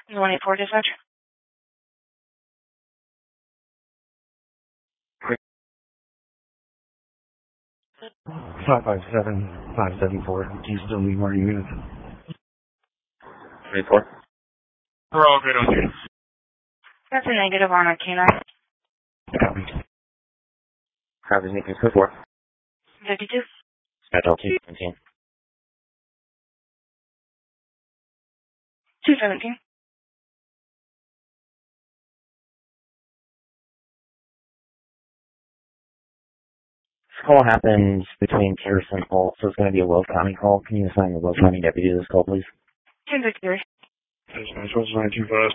184 dispatch. 557-574. Do you still need more units? 24. We're all good on you. That's a negative on a K9. Copy. Have his nickname code 4. 52. Metal 217. 217. This call happens between Pierce and Holt, so it's going to be a Will County call. Can you assign the Will County deputy to this call, please? 1053. Dispatch, what's 925?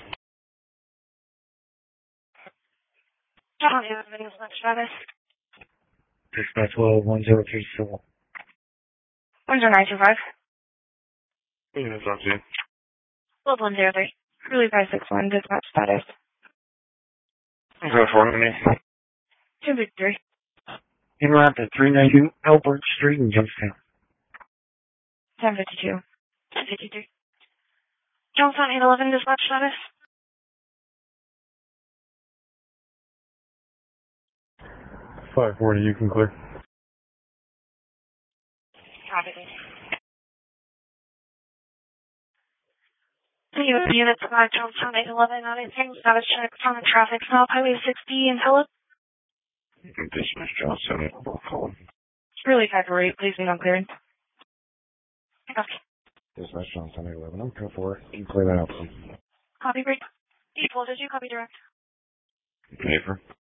John Evans, status. Dispatch well 1034. 10925. Yeah, that's up to you. Load 103. Really 561, dispatch status. Go for me. 253. En route to 392 Albert Street in Johnstown. 1052. 253. Johnstown 811, dispatch status. 540, you can clear. Copy. Unit 5, Johnstown 811, not anything. Status check on the traffic stop, Highway 60 in Phillip. Dispatch, Johnstown 811. Really 548, please be on clearance. Copy. Dispatch Johnstown 811. I'm code 4. You can clear that out, please. Copy, break. Default, did you copy direct? Paper.